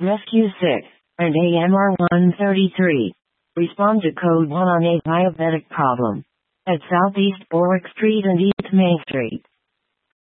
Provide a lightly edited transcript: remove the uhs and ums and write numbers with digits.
Rescue 6 and AMR 133. Respond to Code 1 on a diabetic problem. At Southeast Warwick Street and East Main Street.